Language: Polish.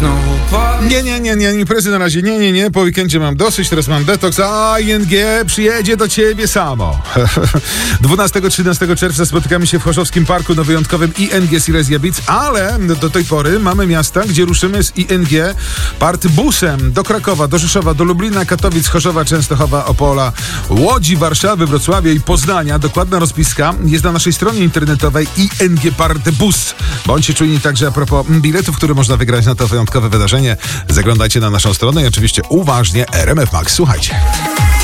znowu Nie, imprezy na razie, nie, po weekendzie mam dosyć, teraz mam detoks, a ING przyjedzie do ciebie samo. 12-13 czerwca spotykamy się w Chorzowskim Parku na wyjątkowym ING Silesia Beach, ale do tej pory mamy miasta, gdzie ruszymy z ING partybusem do Krakowa, do Rzeszowa, do Lublina, Katowic, Chorzowa, Częstochowa, Opola, Łodzi, Warszawy, Wrocławia i Poznania. Dokładna rozpiska jest na naszej stronie internetowej ING Partybus. Bądźcie czujni także a propos biletów, które można wygrać na to wyjątkowe wydarzenie. Zaglądajcie na naszą stronę i oczywiście uważnie RMF Max. Słuchajcie.